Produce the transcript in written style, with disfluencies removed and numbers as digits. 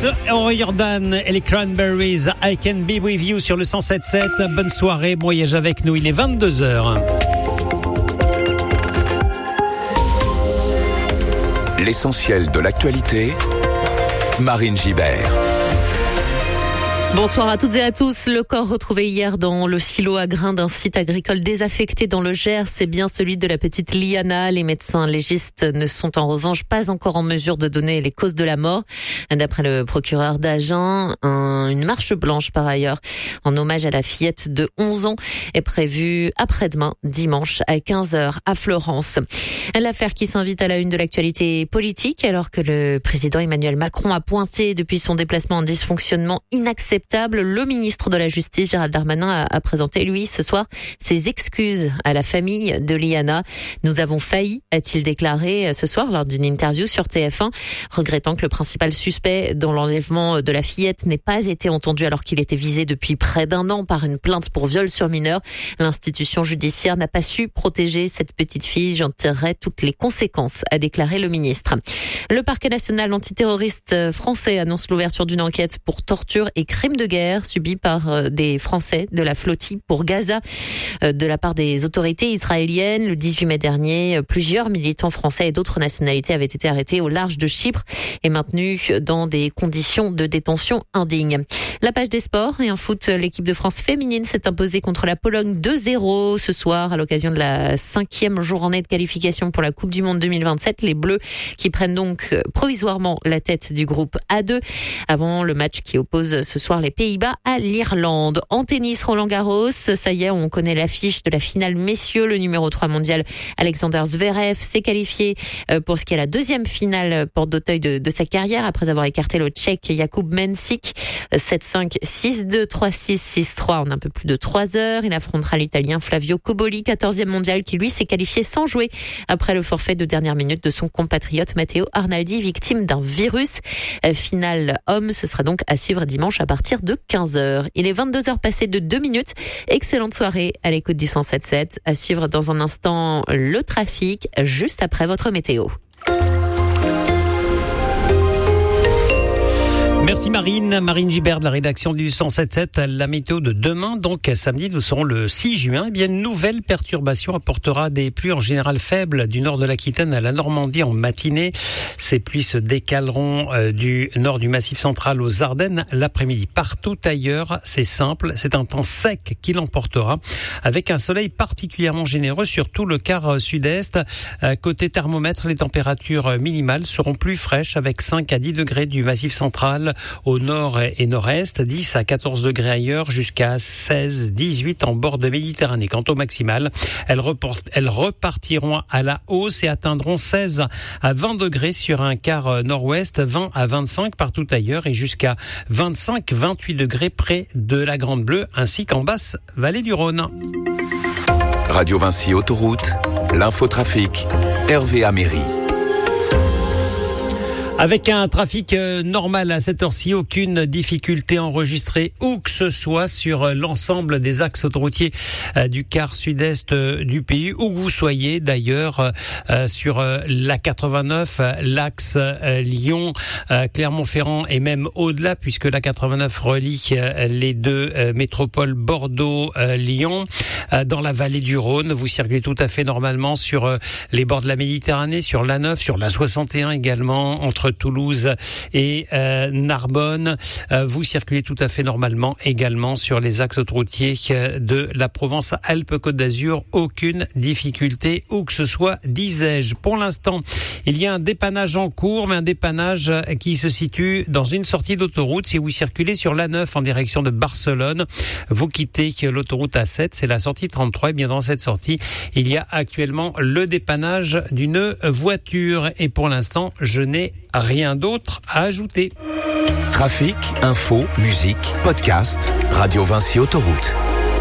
Jordan et les Cranberries, I Can Be With You sur le 107.7. Bonne soirée, bon voyage avec nous, il est 22h. L'essentiel de l'actualité, Marine Gibert. Bonsoir à toutes et à tous. Le corps retrouvé hier dans le silo à grains d'un site agricole désaffecté dans le Gers, c'est bien celui de la petite Liana. Les médecins légistes ne sont en revanche pas encore en mesure de donner les causes de la mort. D'après le procureur d'Agen, une marche blanche par ailleurs en hommage à la fillette de 11 ans est prévue après-demain, dimanche à 15h à Florence. L'affaire qui s'invite à la une de l'actualité politique alors que le président Emmanuel Macron a pointé depuis son déplacement un dysfonctionnement inacceptable. Le ministre de la Justice, Gérald Darmanin, a présenté, lui, ce soir, ses excuses à la famille de Liana. Nous avons failli, a-t-il déclaré ce soir lors d'une interview sur TF1, regrettant que le principal suspect dans l'enlèvement de la fillette n'ait pas été entendu alors qu'il était visé depuis près d'1 an par une plainte pour viol sur mineur. L'institution judiciaire n'a pas su protéger cette petite fille. J'en tirerai toutes les conséquences, a déclaré le ministre. Le parquet national antiterroriste français annonce l'ouverture d'une enquête pour torture et crimes de guerre subis par des Français de la flottille pour Gaza de la part des autorités israéliennes. Le 18 mai dernier, plusieurs militants français et d'autres nationalités avaient été arrêtés au large de Chypre et maintenus dans des conditions de détention indignes. La page des sports et en foot, l'équipe de France féminine s'est imposée contre la Pologne 2-0 ce soir à l'occasion de la 5e journée de qualification pour la Coupe du Monde 2027. Les Bleus qui prennent donc provisoirement la tête du groupe A2 avant le match qui oppose ce soir les Pays-Bas à l'Irlande. En tennis, Roland-Garros, ça y est, on connaît l'affiche de la finale messieurs. Le numéro 3 mondial Alexander Zverev s'est qualifié pour ce qui est la 2e finale porte d'Auteuil de sa carrière après avoir écarté le Tchèque Jakub Mensik 7-5, 6-2, 3-6, 6-3 en un peu plus de 3 heures. Il affrontera l'Italien Flavio Cobolli, 14e mondial, qui lui s'est qualifié sans jouer après le forfait de dernière minute de son compatriote Matteo Arnaldi, victime d'un virus. Finale homme, ce sera donc à suivre dimanche à partir de 15h. Il est 22h passé de 2 minutes. Excellente soirée à l'écoute du 107.7. À suivre dans un instant le trafic, juste après votre météo. Merci Marine Gibert de la rédaction du 107.7. La météo de demain, donc samedi, nous serons le 6 juin. Eh bien, une nouvelle perturbation apportera des pluies en général faibles du nord de l'Aquitaine à la Normandie en matinée. Ces pluies se décaleront du nord du Massif central aux Ardennes l'après-midi. Partout ailleurs, c'est simple, c'est un temps sec qui l'emportera avec un soleil particulièrement généreux sur tout le quart sud-est. Côté thermomètre, les températures minimales seront plus fraîches avec 5 à 10 degrés du Massif central au nord et nord-est, 10 à 14 degrés ailleurs, jusqu'à 16, 18 en bord de Méditerranée. Quant au maximal, elles repartiront à la hausse et atteindront 16 à 20 degrés sur un quart nord-ouest, 20 à 25 partout ailleurs et jusqu'à 25, 28 degrés près de la Grande Bleue ainsi qu'en basse vallée du Rhône. Radio Vinci Autoroute, l'infotrafic, Hervé Améry. Avec un trafic normal à cette heure-ci, aucune difficulté enregistrée où que ce soit sur l'ensemble des axes autoroutiers du quart sud-est du pays, où que vous soyez d'ailleurs, sur la 89, l'axe Lyon, Clermont-Ferrand et même au-delà, puisque la 89 relie les deux métropoles Bordeaux-Lyon. Dans la vallée du Rhône, vous circulez tout à fait normalement sur les bords de la Méditerranée, sur la 9, sur la 61 également, entre Toulouse et Narbonne. Vous circulez tout à fait normalement également sur les axes autoroutiers de la Provence-Alpes-Côte d'Azur. Aucune difficulté où que ce soit, disais-je. Pour l'instant, il y a un dépannage en cours, mais un dépannage qui se situe dans une sortie d'autoroute. Si vous circulez sur l'A9 en direction de Barcelone, vous quittez l'autoroute A7, c'est la sortie 33. Et bien dans cette sortie, il y a actuellement le dépannage d'une voiture. Et pour l'instant, je n'ai rien d'autre à ajouter. Trafic, info, musique, podcast, Radio Vinci Autoroute.